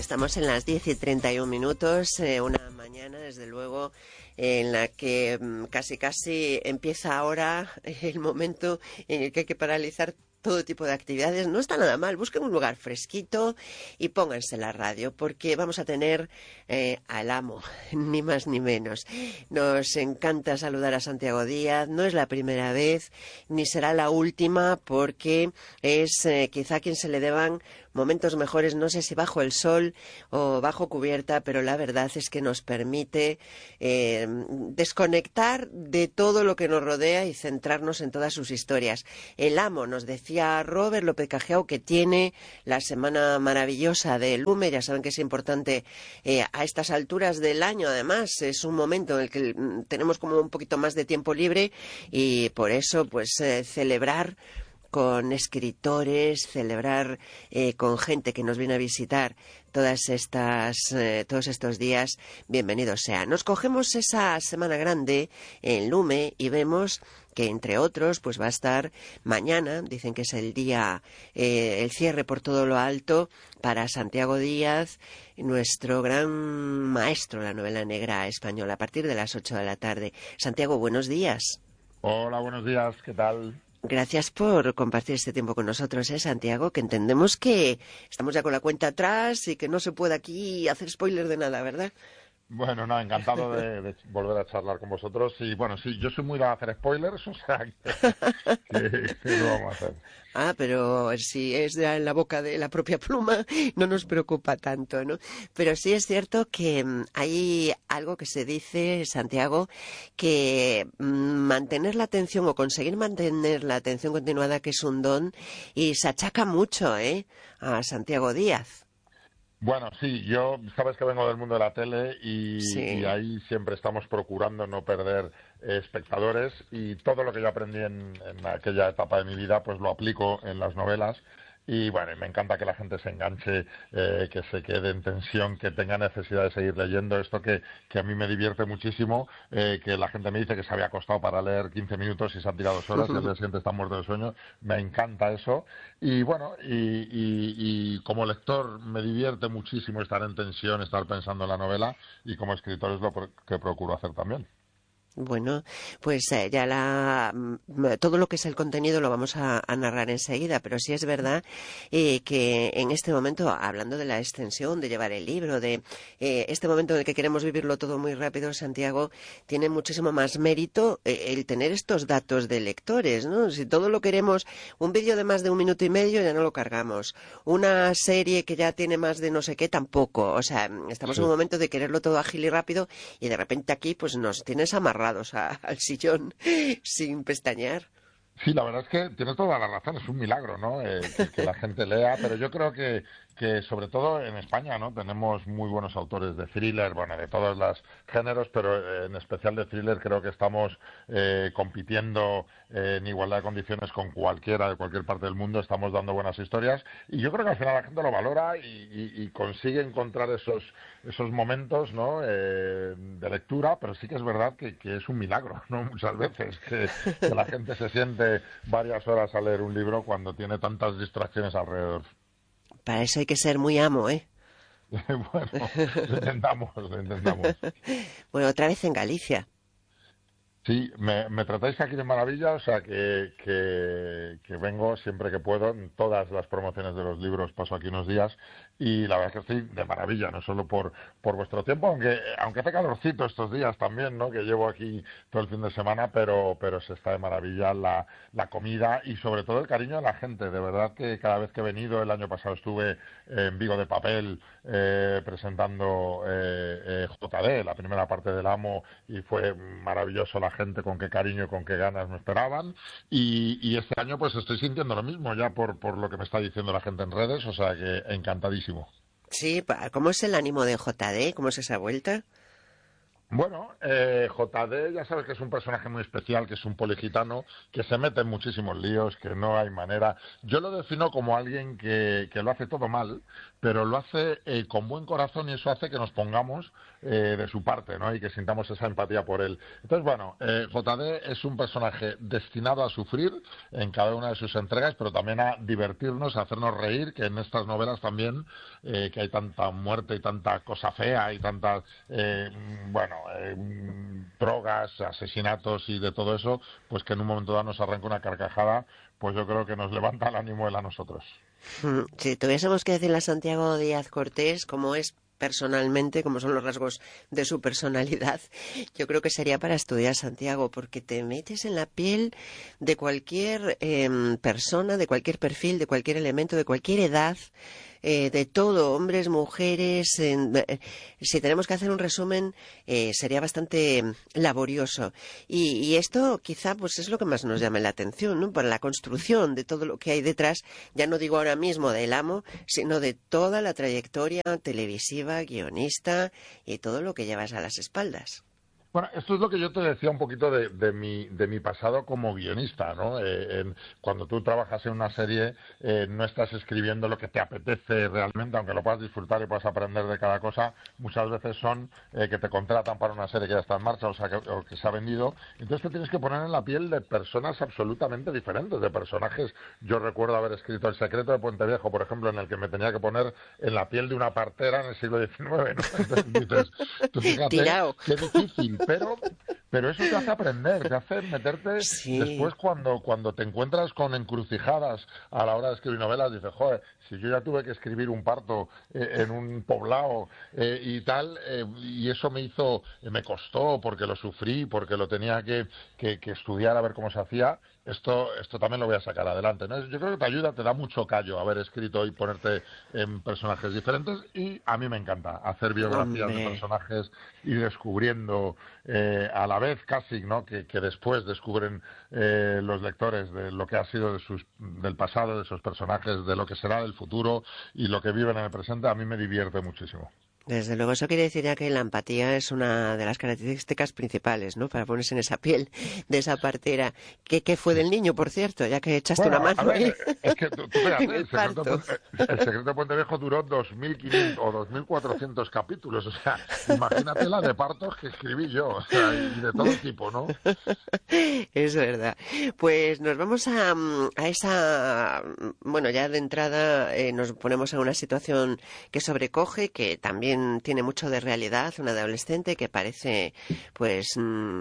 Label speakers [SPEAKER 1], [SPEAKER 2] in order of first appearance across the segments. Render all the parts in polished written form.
[SPEAKER 1] Estamos en las 10:31, una mañana, desde luego, en la que casi empieza ahora el momento en el que hay que paralizar todo tipo de actividades. No está nada mal, busquen un lugar fresquito y pónganse la radio, porque vamos a tener al amo, ni más ni menos. Nos encanta saludar a Santiago Díaz, no es la primera vez, ni será la última, porque es quizá a quien se le deban momentos mejores, no sé si bajo el sol o bajo cubierta, pero la verdad es que nos permite desconectar de todo lo que nos rodea y centrarnos en todas sus historias. El amo, nos decía Robert López Cajiao, que tiene la semana maravillosa de Lume. Ya saben que es importante a estas alturas del año, además es un momento en el que tenemos como un poquito más de tiempo libre y por eso pues celebrar con escritores, celebrar con gente que nos viene a visitar todos estos días, bienvenidos sea. Nos cogemos esa semana grande en Lume y vemos que, entre otros, pues va a estar mañana, dicen que es el día, el cierre por todo lo alto para Santiago Díaz, nuestro gran maestro de la novela negra española, a partir de las 8 de la tarde. Santiago, buenos días.
[SPEAKER 2] Hola, buenos días, ¿qué tal?
[SPEAKER 1] Gracias por compartir este tiempo con nosotros, Santiago, que entendemos que estamos ya con la cuenta atrás y que no se puede aquí hacer spoiler de nada, ¿verdad?
[SPEAKER 2] Bueno, no, encantado de volver a charlar con vosotros. Y bueno, sí, yo soy muy de hacer spoilers, o sea que lo vamos a hacer.
[SPEAKER 1] Ah, pero si es en la boca de la propia pluma, no nos preocupa tanto, ¿no? Pero sí es cierto que hay algo que se dice, Santiago, que mantener la atención o conseguir mantener la atención continuada, que es un don, y se achaca mucho, a Santiago Díaz.
[SPEAKER 2] Bueno, sí, yo sabes que vengo del mundo de la tele y
[SPEAKER 1] Sí.
[SPEAKER 2] ahí siempre estamos procurando no perder espectadores, y todo lo que yo aprendí en aquella etapa de mi vida pues lo aplico en las novelas. Y bueno, y me encanta que la gente se enganche, que se quede en tensión, que tenga necesidad de seguir leyendo. Esto que a mí me divierte muchísimo, que la gente me dice que se había acostado para leer 15 minutos y se han tirado 2 horas y al día siguiente está muerto de sueño. Me encanta eso. Y bueno, y como lector me divierte muchísimo estar en tensión, estar pensando en la novela, y como escritor es lo que procuro hacer también.
[SPEAKER 1] Bueno, pues todo lo que es el contenido lo vamos a narrar enseguida, pero sí es verdad que en este momento, hablando de la extensión, de llevar el libro, de este momento en el que queremos vivirlo todo muy rápido, Santiago, tiene muchísimo más mérito el tener estos datos de lectores, ¿no? Si todo lo queremos, un vídeo de más de 1 minuto y medio ya no lo cargamos, una serie que ya tiene más de no sé qué tampoco, o sea, estamos en un
[SPEAKER 2] Sí.
[SPEAKER 1] momento de quererlo todo ágil y rápido y de repente aquí pues nos tienes amarrados al sillón sin pestañear.
[SPEAKER 2] Sí, la verdad es que tienes toda la razón, es un milagro, ¿no? Que la gente lea, pero yo creo que sobre todo en España, ¿no? Tenemos muy buenos autores de thriller, bueno, de todos los géneros, pero en especial de thriller creo que estamos compitiendo en igualdad de condiciones con cualquiera de cualquier parte del mundo, estamos dando buenas historias, y yo creo que al final la gente lo valora y consigue encontrar esos momentos, ¿no? De lectura, pero sí que es verdad que es un milagro, ¿no? Muchas veces que la gente se siente varias horas a leer un libro cuando tiene tantas distracciones alrededor.
[SPEAKER 1] Para eso hay que ser muy amo, ¿eh?
[SPEAKER 2] Bueno, lo intentamos, lo intentamos.
[SPEAKER 1] Bueno, otra vez en Galicia.
[SPEAKER 2] Sí, me tratáis aquí de maravilla, o sea que vengo siempre que puedo. En todas las promociones de los libros paso aquí unos días, y la verdad es que estoy de maravilla, no solo por vuestro tiempo, aunque hace calorcito estos días también, ¿no? Que llevo aquí todo el fin de semana, pero se está de maravilla la comida y sobre todo el cariño de la gente. De verdad que cada vez que he venido, el año pasado estuve en Vigo de Papel presentando JD, la primera parte del Amo, y fue maravilloso la gente, con qué cariño y con qué ganas me esperaban. Y este año pues estoy sintiendo lo mismo ya por lo que me está diciendo la gente en redes, o sea que encantadísimo.
[SPEAKER 1] Sí, ¿cómo es el ánimo de JD? ¿Cómo es esa vuelta?
[SPEAKER 2] Bueno, JD ya sabes que es un personaje muy especial, que es un poligitano, que se mete en muchísimos líos, que no hay manera. Yo lo defino como alguien que lo hace todo mal, pero lo hace con buen corazón y eso hace que nos pongamos de su parte, ¿no? Y que sintamos esa empatía por él. Entonces, bueno, JD es un personaje destinado a sufrir en cada una de sus entregas, pero también a divertirnos, a hacernos reír, que en estas novelas también, que hay tanta muerte y tanta cosa fea y tantas, bueno, drogas, asesinatos y de todo eso, pues que en un momento dado nos arranca una carcajada, pues yo creo que nos levanta el ánimo él a nosotros.
[SPEAKER 1] Si tuviésemos que decirle a Santiago Díaz Cortés cómo es personalmente, cómo son los rasgos de su personalidad, yo creo que sería para estudiar Santiago, porque te metes en la piel de cualquier persona, de cualquier perfil, de cualquier elemento, de cualquier edad, de todo, hombres, mujeres. Si tenemos que hacer un resumen, sería bastante laborioso. Y esto quizá pues es lo que más nos llama la atención, ¿no? Para la construcción de todo lo que hay detrás, ya no digo ahora mismo del amo, sino de toda la trayectoria televisiva, guionista y todo lo que llevas a las espaldas.
[SPEAKER 2] Bueno, esto es lo que yo te decía un poquito de mi pasado como guionista, ¿no? Cuando tú trabajas en una serie, no estás escribiendo lo que te apetece realmente, aunque lo puedas disfrutar y puedas aprender de cada cosa. Muchas veces son que te contratan para una serie que ya está en marcha o que se ha vendido. Entonces te tienes que poner en la piel de personas absolutamente diferentes, de personajes. Yo recuerdo haber escrito El secreto de Puente Viejo, por ejemplo, en el que me tenía que poner en la piel de una partera en el siglo XIX, ¿no? Entonces dices, tú fíjate
[SPEAKER 1] Tirao.
[SPEAKER 2] qué difícil, pero eso te hace aprender, te hace meterte
[SPEAKER 1] Sí.
[SPEAKER 2] después cuando te encuentras con encrucijadas a la hora de escribir novelas, dices, joder, si yo ya tuve que escribir un parto en un poblado y tal, y eso me costó porque lo sufrí, porque lo tenía que estudiar a ver cómo se hacía, esto también lo voy a sacar adelante, ¿no? Yo creo que te ayuda, te da mucho callo haber escrito y ponerte en personajes diferentes y a mí me encanta hacer biografías de
[SPEAKER 1] Hombre.
[SPEAKER 2] personajes y descubriendo a la vez casi, ¿no? Que después descubren los lectores de lo que ha sido del pasado, de esos personajes, de lo que será del futuro y lo que viven en el presente, a mí me divierte muchísimo.
[SPEAKER 1] Desde luego, eso quiere decir ya que la empatía es una de las características principales, ¿no? Para ponerse en esa piel de esa partera. ¿Qué fue del niño, por cierto? Ya que echaste una
[SPEAKER 2] Bueno, a
[SPEAKER 1] mano
[SPEAKER 2] ver,
[SPEAKER 1] ahí
[SPEAKER 2] es que tú
[SPEAKER 1] en
[SPEAKER 2] fíjate,
[SPEAKER 1] el parto.
[SPEAKER 2] El secreto de Puente Viejo duró 2.500 o 2.400 capítulos, o sea, imagínate la de partos que escribí yo, o sea, y de todo tipo, ¿no?
[SPEAKER 1] Es verdad. Pues nos vamos a esa, bueno, ya de entrada nos ponemos en una situación que sobrecoge, que también tiene mucho de realidad, una adolescente que parece pues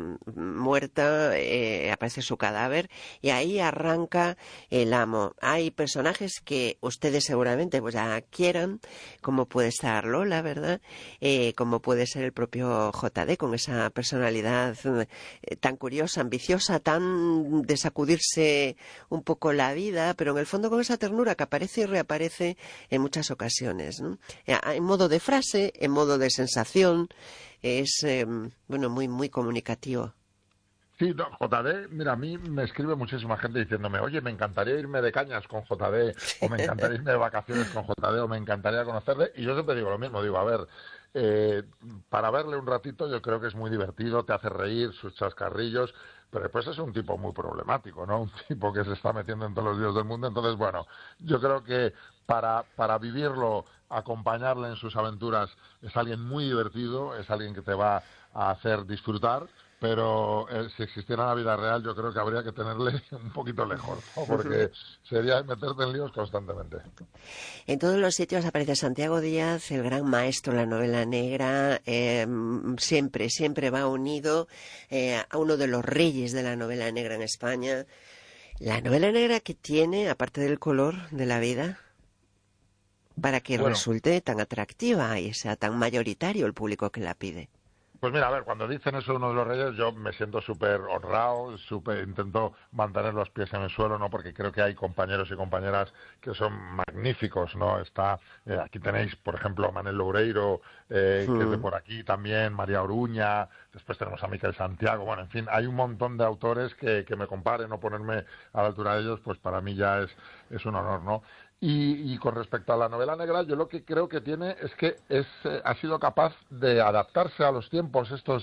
[SPEAKER 1] muerta, aparece su cadáver y ahí arranca el amo. Hay personajes que ustedes seguramente pues ya quieran, como puede estar Lola, ¿verdad? Como puede ser el propio JD con esa personalidad tan curiosa, ambiciosa, tan de sacudirse un poco la vida, pero en el fondo con esa ternura que aparece y reaparece en muchas ocasiones, ¿no? En modo de frase, en modo de sensación, es bueno, muy, muy comunicativo.
[SPEAKER 2] Sí, no, JD, mira, a mí me escribe muchísima gente diciéndome, oye, me encantaría irme de cañas con JD, o me encantaría irme de vacaciones con JD, o me encantaría conocerle, y yo siempre digo lo mismo, digo, a ver, eh, para verle un ratito yo creo que es muy divertido, te hace reír, sus chascarrillos, pero después es un tipo muy problemático, ¿no? Un tipo que se está metiendo en todos los líos del mundo, entonces, bueno, yo creo que para vivirlo, acompañarle en sus aventuras, es alguien muy divertido, es alguien que te va a hacer disfrutar, pero si existiera en la vida real yo creo que habría que tenerle un poquito lejos, ¿no? Porque sería meterte en líos constantemente.
[SPEAKER 1] En todos los sitios aparece Santiago Díaz, el gran maestro de la novela negra, siempre, siempre va unido a uno de los reyes de la novela negra en España. La novela negra que tiene, aparte del color de la vida, para que
[SPEAKER 2] Bueno,
[SPEAKER 1] resulte tan atractiva y sea tan mayoritario el público que la pide.
[SPEAKER 2] pues mira, a ver, cuando dicen eso uno de los reyes, yo me siento súper honrado, intento mantener los pies en el suelo, ¿no? Porque creo que hay compañeros y compañeras que son magníficos, ¿no? Aquí tenéis, por ejemplo, a Manel Loureiro, que es de
[SPEAKER 1] Mm.
[SPEAKER 2] por aquí también, María Oruña, después tenemos a Miquel Santiago, bueno, en fin, hay un montón de autores que me comparen o ponerme a la altura de ellos, pues para mí ya es un honor, ¿no? Y con respecto a la novela negra, yo lo que creo que tiene es que ha sido capaz de adaptarse a los tiempos estos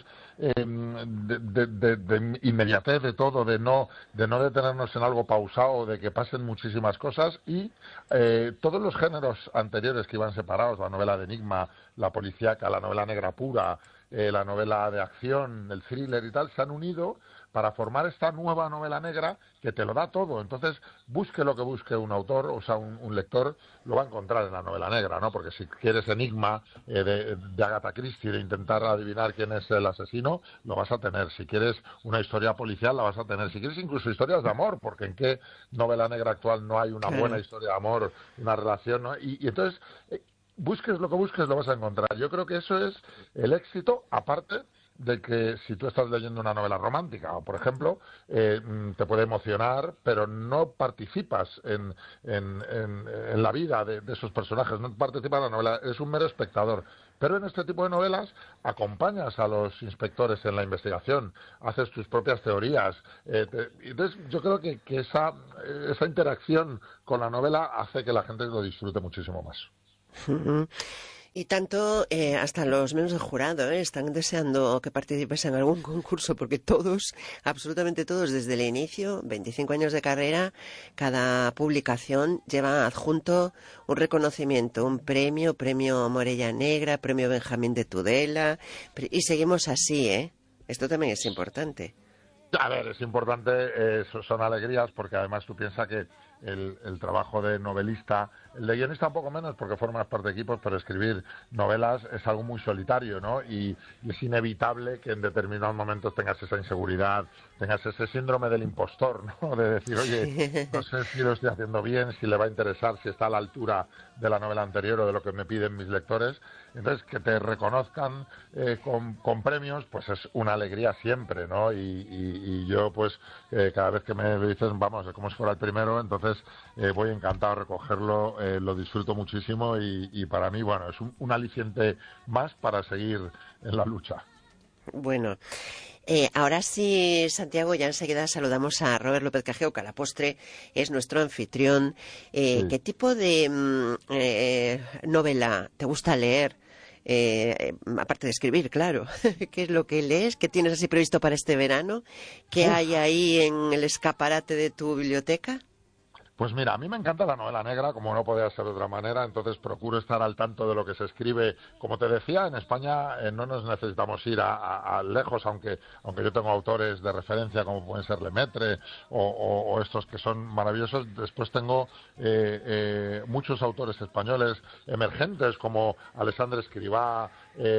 [SPEAKER 2] de inmediatez de todo, de no detenernos en algo pausado, de que pasen muchísimas cosas y todos los géneros anteriores que iban separados, la novela de enigma, la policíaca, la novela negra pura, la novela de acción, el thriller y tal, se han unido para formar esta nueva novela negra que te lo da todo. Entonces, busque lo que busque un autor, o sea, un lector, lo va a encontrar en la novela negra, ¿no? Porque si quieres enigma de Agatha Christie, de intentar adivinar quién es el asesino, lo vas a tener. Si quieres una historia policial, la vas a tener. Si quieres incluso historias de amor, porque en qué novela negra actual no hay una buena historia de amor, una relación, ¿no? Y entonces, busques lo que busques, lo vas a encontrar. Yo creo que eso es el éxito, aparte de que si tú estás leyendo una novela romántica, o por ejemplo, te puede emocionar, pero no participas en la vida de esos personajes, no participas en la novela, eres un mero espectador. Pero en este tipo de novelas acompañas a los inspectores en la investigación, haces tus propias teorías. Entonces yo creo que esa interacción con la novela hace que la gente lo disfrute muchísimo más.
[SPEAKER 1] Y tanto, hasta los miembros del jurado, están deseando que participes en algún concurso, porque todos, absolutamente todos, desde el inicio, 25 años de carrera, cada publicación lleva adjunto un reconocimiento, un premio Morella Negra, premio Benjamín de Tudela, y seguimos así, ¿eh? Esto también es importante.
[SPEAKER 2] A ver, es importante, son alegrías, porque además tú piensas que el trabajo de novelista, el de guionista un poco menos porque formas parte de equipos, pero escribir novelas es algo muy solitario, ¿no? Y es inevitable que en determinados momentos tengas esa inseguridad, tengas ese síndrome del impostor, ¿no? De decir, oye, no sé si lo estoy haciendo bien, si le va a interesar, si está a la altura de la novela anterior o de lo que me piden mis lectores. Entonces, que te reconozcan con premios, pues es una alegría siempre, ¿no? Y yo, pues, cada vez que me dicen, vamos, es como si fuera el primero, entonces voy encantado a recogerlo, lo disfruto muchísimo y para mí, bueno, es un aliciente más para seguir en la lucha.
[SPEAKER 1] Bueno, ahora sí, Santiago, ya enseguida saludamos a Robert López Cajeo, que a la postre es nuestro anfitrión.
[SPEAKER 2] Sí.
[SPEAKER 1] ¿Qué tipo de novela te gusta leer? Aparte de escribir, claro. ¿Qué es lo que lees? ¿Qué tienes así previsto para este verano? ¿Qué hay ahí en el escaparate de tu biblioteca?
[SPEAKER 2] Pues mira, a mí me encanta la novela negra, como no podía ser de otra manera, entonces procuro estar al tanto de lo que se escribe. Como te decía, en España no nos necesitamos ir a lejos, aunque yo tengo autores de referencia como pueden ser Lemaitre o estos que son maravillosos. Después tengo muchos autores españoles emergentes como Alexandre Escrivá,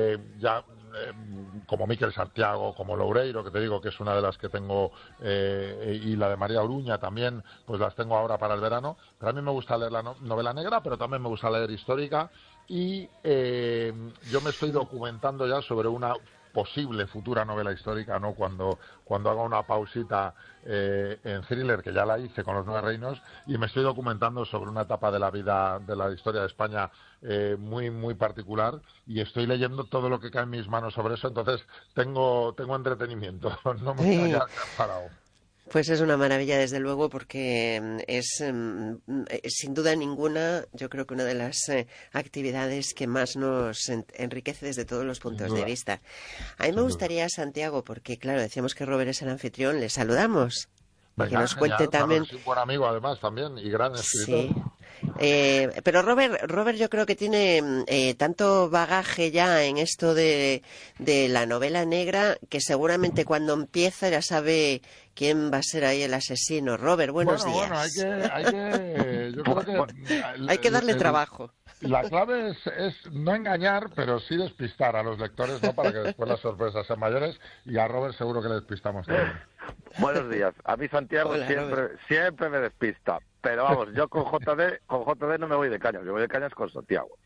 [SPEAKER 2] como Miquel Santiago, como Loureiro, que te digo que es una de las que tengo, y la de María Oruña también, pues las tengo ahora para el verano. Pero a mí me gusta leer la novela negra, pero también me gusta leer histórica y yo me estoy documentando ya sobre una posible futura novela histórica, ¿no? Cuando haga una pausita en thriller, que ya la hice con Los Nueve Reinos, y me estoy documentando sobre una etapa de la vida, de la historia de España muy, muy particular, y estoy leyendo todo lo que cae en mis manos sobre eso, entonces tengo entretenimiento, no me voy a quedar parado.
[SPEAKER 1] Pues es una maravilla, desde luego, porque es, sin duda ninguna, yo creo que una de las actividades que más nos enriquece desde todos los puntos de vista. A mí me gustaría, Santiago, porque claro, decíamos que Robert es el anfitrión, le saludamos.
[SPEAKER 2] Venga,
[SPEAKER 1] Que nos
[SPEAKER 2] genial,
[SPEAKER 1] cuente también.
[SPEAKER 2] Es un buen amigo además también y gran escritor.
[SPEAKER 1] Sí. Pero Robert yo creo que tiene tanto bagaje ya en esto de la novela negra que seguramente cuando empieza ya sabe quién va a ser ahí el asesino. Robert, buenos días.
[SPEAKER 2] Bueno, hay que yo creo que
[SPEAKER 1] hay que darle trabajo.
[SPEAKER 2] La clave es no engañar, pero sí despistar a los lectores, ¿no? Para que después las sorpresas sean mayores, y a Robert seguro que le despistamos también.
[SPEAKER 3] Buenos días. A mí Santiago siempre me despista. Pero vamos, yo con JD no me voy de cañas, yo voy de cañas con Santiago.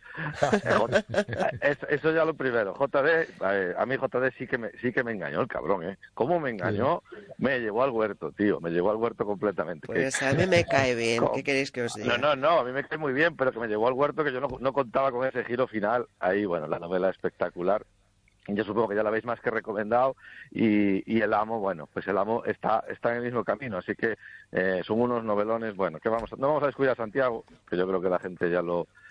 [SPEAKER 3] Eso ya lo primero. A mí JD sí que me engañó el cabrón, ¿eh? ¿Cómo me engañó? Sí. Me llevó al huerto, tío, me llevó al huerto completamente.
[SPEAKER 1] Pues a mí me cae bien, ¿qué queréis que os diga?
[SPEAKER 3] No, a mí me cae muy bien, pero que me llevó al huerto, que yo no contaba con ese giro final. Ahí, bueno, la novela espectacular. Yo supongo que ya la habéis más que recomendado y El Amo, bueno, pues El Amo está en el mismo camino, así que son unos novelones, bueno, que no vamos a descuidar a Santiago, que yo creo que la gente ya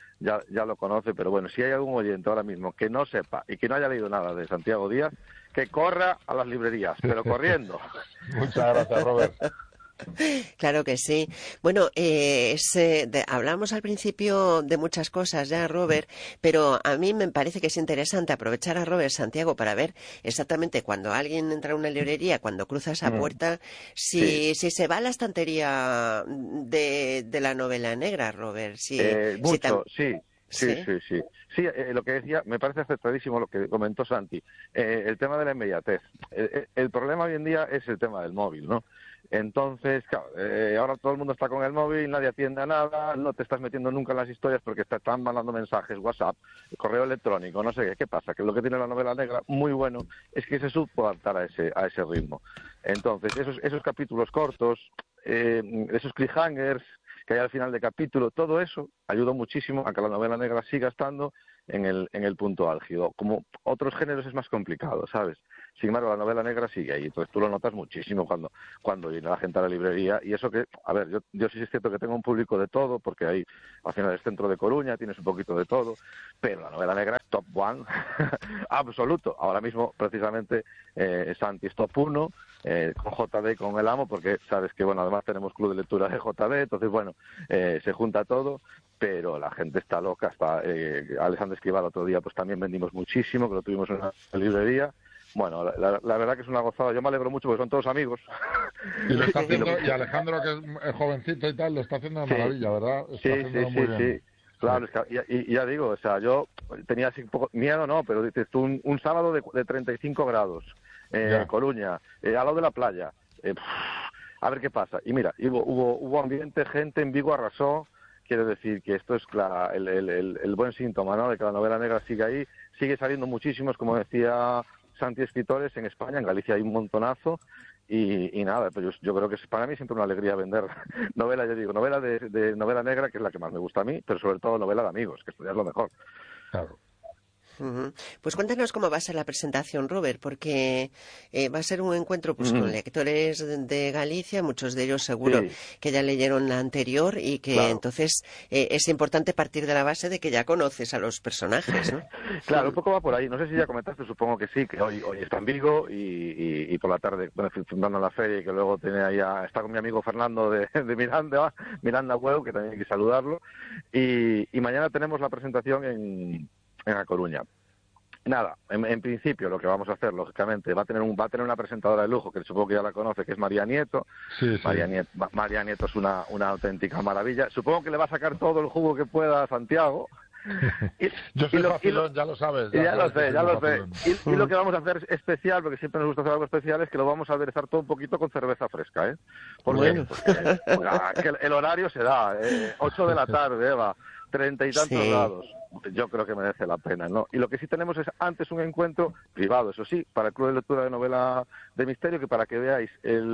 [SPEAKER 3] lo conoce, pero bueno, si hay algún oyente ahora mismo que no sepa y que no haya leído nada de Santiago Díaz, que corra a las librerías, pero corriendo.
[SPEAKER 2] Muchas gracias, Robert.
[SPEAKER 1] Claro que sí. Bueno, hablamos al principio de muchas cosas ya, Robert, pero a mí me parece que es interesante aprovechar a Robert Santiago para ver exactamente cuando alguien entra a una librería, cuando cruza esa puerta, si se va a la estantería de la novela negra, Robert.
[SPEAKER 3] Mucho, sí. Sí, lo que decía, me parece acertadísimo lo que comentó Santi. El tema de la inmediatez. El problema hoy en día es el tema del móvil, ¿no? Entonces, claro, ahora todo el mundo está con el móvil, nadie atiende a nada, no te estás metiendo nunca en las historias porque te están mandando mensajes, WhatsApp, correo electrónico, no sé qué. ¿Qué pasa? Que lo que tiene la novela negra muy bueno es que se supo adaptar a ese ritmo. Entonces, esos capítulos cortos, esos cliffhangers que hay al final de capítulo, todo eso ayuda muchísimo a que la novela negra siga estando en el punto álgido. Como otros géneros es más complicado, ¿sabes? Sin embargo, la novela negra sigue ahí, entonces tú lo notas muchísimo cuando viene la gente a la librería, y eso que, a ver, yo sí es cierto que tengo un público de todo, porque ahí al final es centro de Coruña, tienes un poquito de todo, pero la novela negra es top one, absoluto. Ahora mismo, precisamente, Santi es top 1, con JD, con El Amo, porque sabes que, bueno, además tenemos club de lectura de JD, entonces, bueno, se junta todo, pero la gente está loca. Alexander Escribá el otro día, pues también vendimos muchísimo, que lo tuvimos en una librería. Bueno, la verdad que es una gozada. Yo me alegro mucho porque son todos amigos.
[SPEAKER 2] Y lo está haciendo, y Alejandro, que es jovencito y tal, lo está haciendo de maravilla, ¿verdad?
[SPEAKER 3] Sí. Claro, y ya digo, o sea, yo tenía así un poco miedo, no, pero dices tú, un sábado de 35 grados, en Coruña, al lado de la playa, a ver qué pasa. Y mira, hubo ambiente, gente, en Vigo arrasó. Quiero decir que esto es el buen síntoma, ¿no?, de que la novela negra sigue ahí, sigue saliendo muchísimos, como decía Santi, escritores en España, en Galicia hay un montonazo, y nada, pues yo creo que es para mí siempre una alegría vender novela, yo digo, novela de novela negra, que es la que más me gusta a mí, pero sobre todo novela de amigos, que esto ya es lo mejor.
[SPEAKER 2] Claro.
[SPEAKER 1] Pues cuéntanos cómo va a ser la presentación, Robert, porque va a ser un encuentro pues con lectores de Galicia, muchos de ellos seguro que ya leyeron la anterior, y que entonces es importante partir de la base de que ya conoces a los personajes, ¿no?
[SPEAKER 3] Claro, un poco va por ahí. No sé si ya comentaste, supongo que sí, que hoy está en Vigo y por la tarde, bueno, fundando la feria, y que luego está con mi amigo Fernando de Miranda Hueu, que también hay que saludarlo, y mañana tenemos la presentación en A Coruña. Nada, en principio lo que vamos a hacer, lógicamente, va a tener una presentadora de lujo, que supongo que ya la conoce, que es María Nieto. Sí. María Nieto es una auténtica maravilla. Supongo que le va a sacar todo el jugo que pueda a Santiago.
[SPEAKER 2] Yo soy vacilón, ya lo sabes.
[SPEAKER 3] Ya lo sé. Y lo que vamos a hacer especial, porque siempre nos gusta hacer algo especial, es que lo vamos a aderezar todo un poquito con cerveza fresca, ¿eh? Porque que el horario se da, 8 de la tarde, Eva, 30 y tantos grados. Yo creo que merece la pena, ¿no? Y lo que sí tenemos es antes un encuentro privado, eso sí, para el Club de Lectura de Novela de Misterio, que para que veáis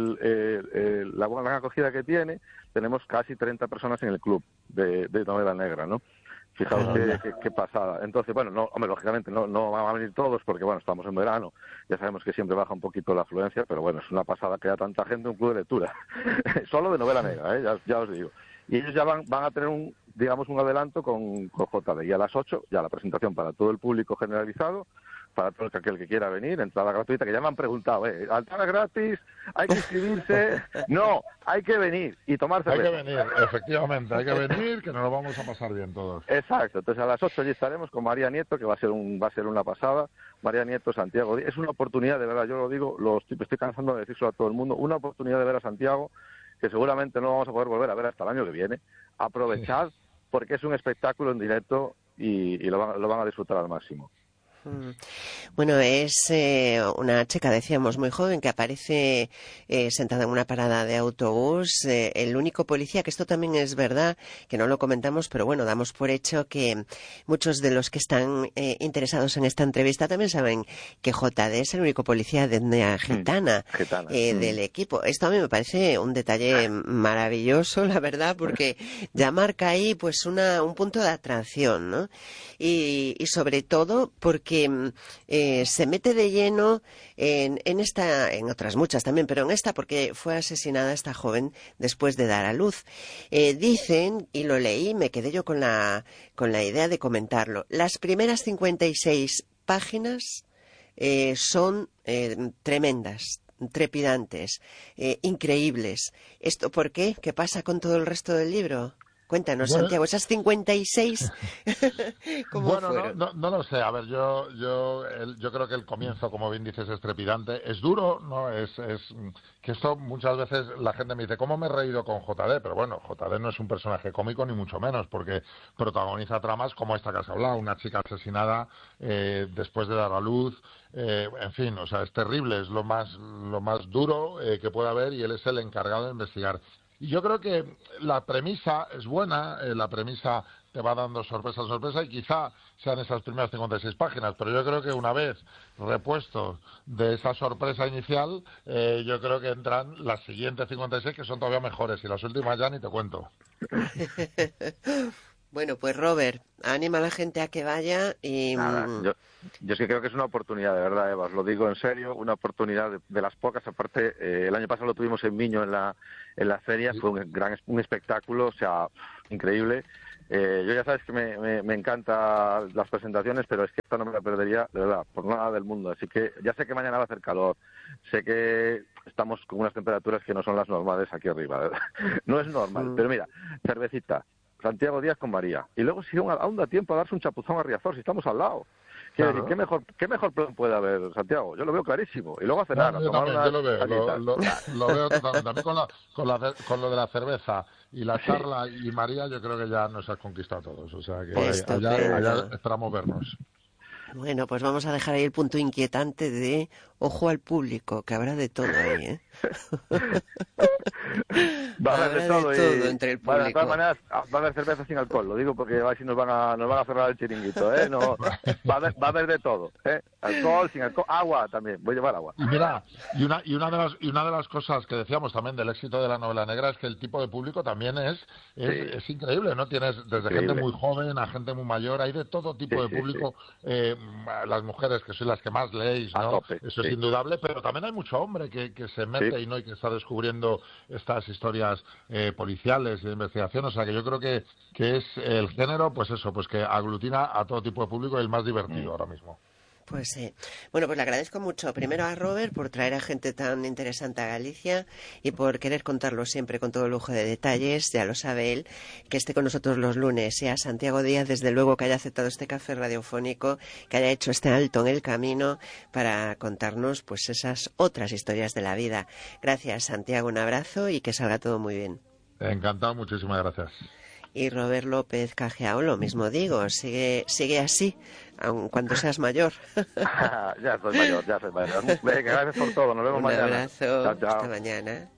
[SPEAKER 3] la buena acogida que tiene, tenemos casi 30 personas en el club de novela negra, ¿no? Fijaos qué pasada. Entonces, bueno, lógicamente no van a venir todos porque, bueno, estamos en verano, ya sabemos que siempre baja un poquito la afluencia, pero bueno, es una pasada que haya tanta gente en un club de lectura, solo de novela negra, ya os digo. Y ellos ya van a tener un adelanto con JD, y a las 8 ya la presentación para todo el público generalizado, para todo aquel que quiera venir, entrada gratuita, que ya me han preguntado, ¿entrada gratis? ¿Hay que inscribirse? No, hay que venir y tomar cerveza.
[SPEAKER 2] Hay que venir, efectivamente, hay que venir, que nos lo vamos a pasar bien todos.
[SPEAKER 3] Exacto, entonces a las 8 ya estaremos con María Nieto, que va a ser una pasada. María Nieto, Santiago, es una oportunidad, de verdad, yo lo digo, estoy cansando de decírselo a todo el mundo, una oportunidad de ver a Santiago, que seguramente no vamos a poder volver a ver hasta el año que viene. Aprovechad, porque es un espectáculo en directo y lo van a disfrutar al máximo.
[SPEAKER 1] Bueno, es una chica, decíamos, muy joven, que aparece sentada en una parada de autobús, el único policía, que esto también es verdad, que no lo comentamos, pero bueno, damos por hecho que muchos de los que están interesados en esta entrevista también saben que JD es el único policía de etnia gitana, del equipo. Esto a mí me parece un detalle maravilloso, la verdad, porque ya marca ahí pues un punto de atracción, ¿no? Y sobre todo porque que se mete de lleno en esta, en otras muchas también, pero en esta porque fue asesinada esta joven después de dar a luz. Dicen, y lo leí, me quedé yo con la idea de comentarlo, las primeras 56 páginas son tremendas, trepidantes, increíbles. ¿Esto por qué? ¿Qué pasa con todo el resto del libro? Cuéntanos,
[SPEAKER 2] Bueno,
[SPEAKER 1] Santiago, esas 56, ¿cómo
[SPEAKER 2] bueno,
[SPEAKER 1] fueron?
[SPEAKER 2] no lo sé. A ver, yo creo que el comienzo, como bien dices, es trepidante. Es duro, ¿no? Que esto muchas veces la gente me dice, ¿cómo me he reído con JD? Pero bueno, JD no es un personaje cómico ni mucho menos, porque protagoniza tramas como esta que has hablado, una chica asesinada después de dar a luz. En fin, o sea, es terrible, es lo más duro que puede haber, y él es el encargado de investigar. Y yo creo que la premisa es buena, la premisa te va dando sorpresa a sorpresa, y quizá sean esas primeras 56 páginas, pero yo creo que una vez repuesto de esa sorpresa inicial, yo creo que entran las siguientes 56, que son todavía mejores, y las últimas ya ni te cuento.
[SPEAKER 1] Bueno, pues Robert, anima a la gente a que vaya y...
[SPEAKER 3] Nada, yo sí creo que es una oportunidad, de verdad, Eva, os lo digo en serio, una oportunidad de las pocas. Aparte, el año pasado lo tuvimos en Miño en la feria, fue un espectáculo, o sea, increíble. Yo ya sabes que me encantan las presentaciones, pero es que esta no me la perdería, de verdad, por nada del mundo. Así que ya sé que mañana va a hacer calor, sé que estamos con unas temperaturas que no son las normales aquí arriba, ¿verdad? No es normal, pero mira, cervecita, Santiago Díaz con María, y luego si aún da tiempo a darse un chapuzón a Riazor, si estamos al lado. Quiero decir, ¿qué mejor plan puede haber, Santiago? Yo lo veo clarísimo. Y luego a cenar,
[SPEAKER 2] No,
[SPEAKER 3] a
[SPEAKER 2] yo
[SPEAKER 3] tomar
[SPEAKER 2] también,
[SPEAKER 3] unas
[SPEAKER 2] yo lo veo,
[SPEAKER 3] cañitas.
[SPEAKER 2] lo veo totalmente. A mí con lo de la cerveza y la charla y María, yo creo que ya nos has conquistado a todos. O sea que allá
[SPEAKER 1] Estupendo.
[SPEAKER 2] esperamos vernos.
[SPEAKER 1] Bueno, pues vamos a dejar ahí el punto inquietante de ojo al público, que habrá de todo ahí, ¿eh?
[SPEAKER 3] Va a haber
[SPEAKER 1] Habrá
[SPEAKER 3] de todo
[SPEAKER 1] de todo
[SPEAKER 3] y
[SPEAKER 1] entre el
[SPEAKER 3] bueno, de todas
[SPEAKER 1] público.
[SPEAKER 3] maneras va a haber cerveza sin alcohol, lo digo porque a ver si nos van a cerrar el chiringuito, no, va a haber de todo, alcohol, sin alcohol, agua también, voy a llevar agua.
[SPEAKER 2] Y mira, una de las cosas que decíamos también del éxito de la novela negra es que el tipo de público también es increíble, ¿no? Tienes desde
[SPEAKER 3] Increíble.
[SPEAKER 2] gente muy joven a gente muy mayor, hay de todo tipo de público, las mujeres que sois las que más leéis,
[SPEAKER 3] A
[SPEAKER 2] ¿no?
[SPEAKER 3] tope,
[SPEAKER 2] Eso es indudable, pero también hay mucho hombre que se mete y que está descubriendo estas historias policiales y de investigación, o sea que yo creo que es el género, pues eso, pues que aglutina a todo tipo de público y el más divertido ahora mismo.
[SPEAKER 1] Pues sí. Bueno, pues le agradezco mucho primero a Robert por traer a gente tan interesante a Galicia y por querer contarlo siempre con todo lujo de detalles. Ya lo sabe él, que esté con nosotros los lunes. Y a Santiago Díaz, desde luego, que haya aceptado este café radiofónico, que haya hecho este alto en el camino para contarnos pues esas otras historias de la vida. Gracias, Santiago. Un abrazo y que salga todo muy bien.
[SPEAKER 2] Encantado, muchísimas gracias.
[SPEAKER 1] Y Robert López Cajiao, lo mismo digo, sigue así, aun cuando seas mayor.
[SPEAKER 3] Ya soy mayor. Venga, gracias por todo, nos vemos mañana.
[SPEAKER 1] Un abrazo,
[SPEAKER 3] Chao, chao.
[SPEAKER 1] hasta mañana.